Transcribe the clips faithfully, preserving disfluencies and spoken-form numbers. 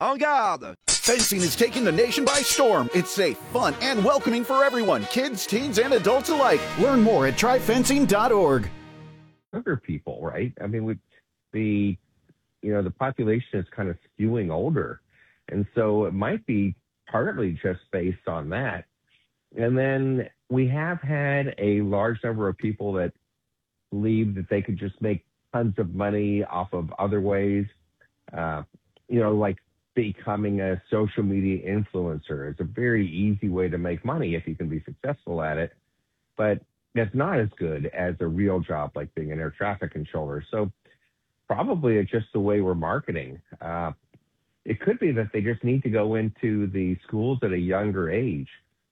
En garde! Fencing is taking the nation by storm. It's safe, fun, and welcoming for everyone, kids, teens, and adults alike. Learn more at try fencing dot org. Younger people, right? I mean, with the, you know, the population is kind of skewing older. And so it might be partly just based on that. And then we have had a large number of people that believe that they could just make tons of money off of other ways, uh, you know, like becoming a social media influencer. It's a very easy way to make money if you can be successful at it, but it's not as good as a real job like being an air traffic controller. So probably it's just the way we're marketing. Uh, it could be that they just need to go into the schools at a younger age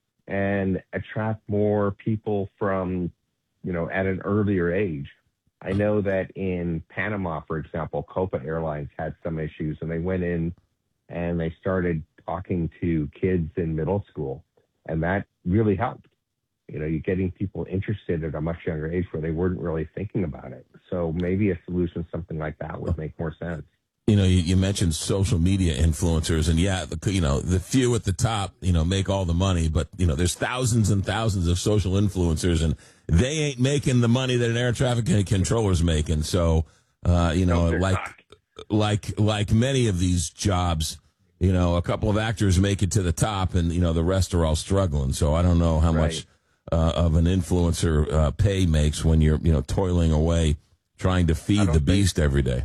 and attract more people from, you know, at an earlier age. I know that in Panama, for example, Copa Airlines had some issues, and they went in and they started talking to kids in middle school, and that really helped. You know, you're getting people interested at a much younger age where they weren't really thinking about it. So maybe a solution, something like that, would make more sense. You know, you, you mentioned social media influencers, and yeah, the, you know, the few at the top, you know, make all the money, but, you know, there's thousands and thousands of social influencers, and they ain't making the money that an air traffic controller's making. So, uh, you know, No, like, not. like, like many of these jobs, you know, a couple of actors make it to the top, and, you know, the rest are all struggling. So I don't know how Right. much uh, of an influencer uh, pay makes when you're, you know, toiling away trying to feed the think- beast every day.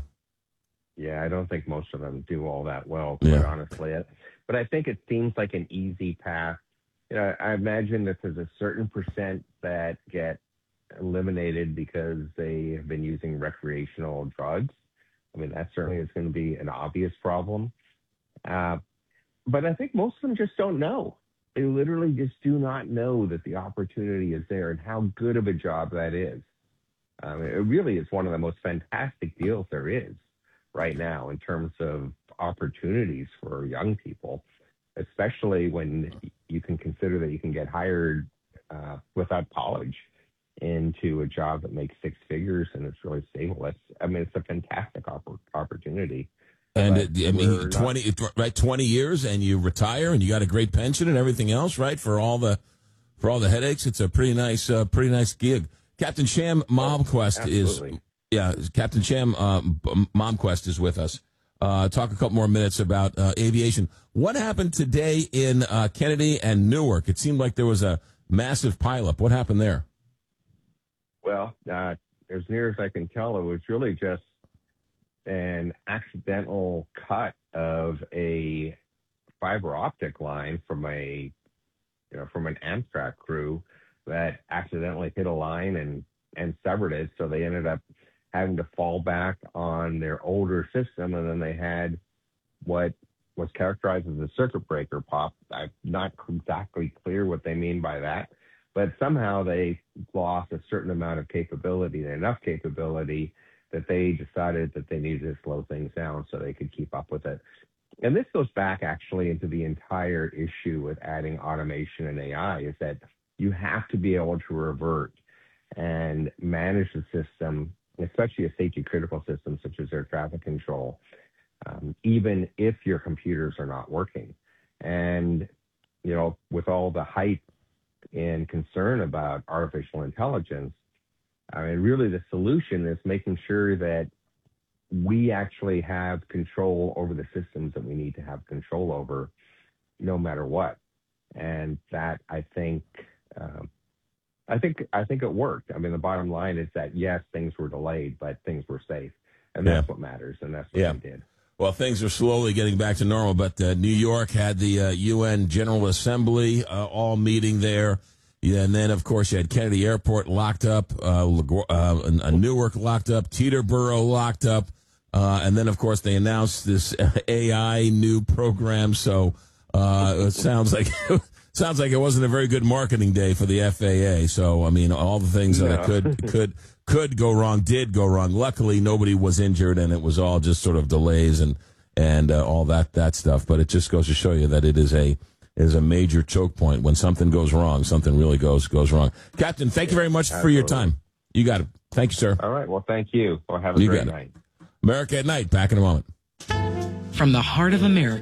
Yeah, I don't think most of them do all that well, quite Yeah. honestly. But I think it seems like an easy path. You know, I imagine that there's a certain percent that get eliminated because they have been using recreational drugs. I mean, that certainly is going to be an obvious problem. Uh, but I think most of them just don't know. They literally just do not know that the opportunity is there and how good of a job that is. Um, it really is one of the most fantastic deals there is right now in terms of opportunities for young people, especially when you can consider that you can get hired uh, without college into a job that makes six figures and it's really stable. It's, I mean, it's a fantastic oppor- opportunity. And But it, I we're mean, not- twenty right, twenty years, and you retire, and you got a great pension and everything else, right? For all the for all the headaches, it's a pretty nice, uh, pretty nice gig. Captain Sham MomQuest is, Absolutely. yeah, Captain Sham uh, MomQuest is with us. Uh, talk a couple more minutes about uh, aviation. What happened today in uh, Kennedy and Newark? It seemed like there was a massive pileup. What happened there? Well, uh, as near as I can tell, it was really just an accidental cut of a fiber optic line from a, you know, from an Amtrak crew that accidentally hit a line and, and severed it. So they ended up having to fall back on their older system. And then they had what was characterized as a circuit breaker pop. I'm not exactly clear what they mean by that, but somehow they lost a certain amount of capability, enough capability that they decided that they needed to slow things down so they could keep up with it. And this goes back actually into the entire issue with adding automation and A I, is that you have to be able to revert and manage the system, especially a safety critical system such as air traffic control, um, even if your computers are not working. And, you know, with all the hype and concern about artificial intelligence, I mean, really the solution is making sure that we actually have control over the systems that we need to have control over no matter what. And that, I think, um, I think, I think it worked. I mean, the bottom line is that, yes, things were delayed, but things were safe. And that's Yeah. what matters. And that's what Yeah. we did. Well, things are slowly getting back to normal, but uh, New York had the uh, U N General Assembly uh, all meeting there. Yeah, and then, of course, you had Kennedy Airport locked up, uh, LaGuardia, uh, Newark locked up, Teterboro locked up, uh, and then, of course, they announced this A I new program. So uh, it sounds like sounds like it wasn't a very good marketing day for the F A A. So, I mean, all the things that No. could could could go wrong did go wrong. Luckily, nobody was injured, and it was all just sort of delays and and uh, all that that stuff. But it just goes to show you that it is a is a major choke point. When something goes wrong, something really goes goes wrong. Captain, thank you very much for your time. You got it. Thank you, sir. All right. Well, thank you. Well, have a You great got it. night. America at Night, back in a moment. From the heart of America